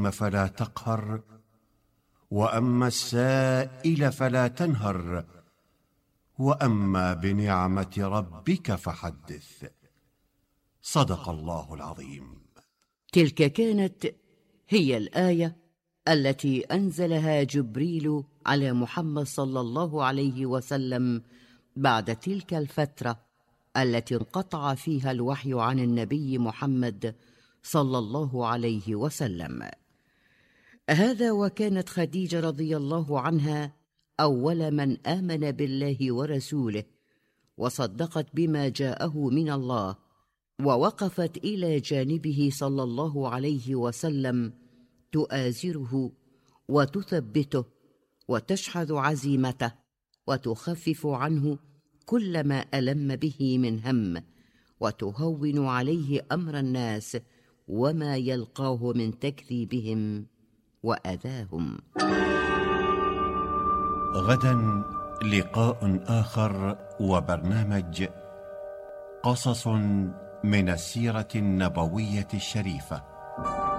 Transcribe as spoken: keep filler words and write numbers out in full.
اليتيم فلا تقهر، وأما السائل فلا تنهر، وأما بنعمة ربك فحدث. صدق الله العظيم. تلك كانت هي الآية التي أنزلها جبريل على محمد صلى الله عليه وسلم بعد تلك الفترة التي انقطع فيها الوحي عن النبي محمد صلى الله عليه وسلم. هذا وكانت خديجة رضي الله عنها أول من آمن بالله ورسوله، وصدقت بما جاءه من الله، ووقفت إلى جانبه صلى الله عليه وسلم تؤازره وتثبته وتشحذ عزيمته وتخفف عنه كل ما ألم به من هم، وتهون عليه أمر الناس وما يلقاه من تكذيبهم وأذاهم. غدا لقاء آخر وبرنامج قصص من السيرة النبوية الشريفة